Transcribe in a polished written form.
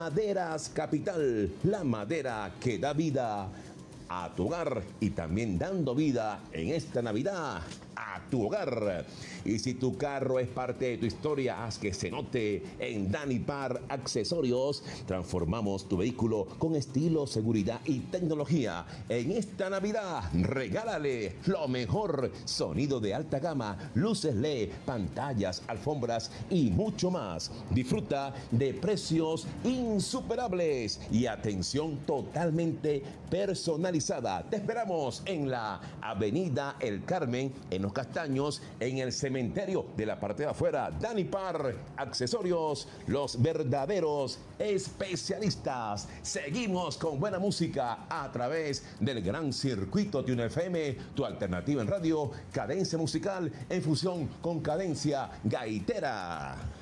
Maderas Capital, la madera que da vida a tu hogar y también dando vida en esta Navidad a tu hogar. Y si tu carro es parte de tu historia, haz que se note. En Danipar Accesorios transformamos tu vehículo con estilo, seguridad y tecnología. En esta Navidad, regálale lo mejor: sonido de alta gama, luces LED, pantallas, alfombras y mucho más. Disfruta de precios insuperables y atención totalmente personalizada. Te esperamos en la Avenida El Carmen, en Los Castaños, en el cementerio de la parte de afuera. Danipar Accesorios, los verdaderos especialistas. Seguimos con buena música a través del gran circuito Tune FM, tu alternativa en radio, cadencia musical en fusión con cadencia gaitera.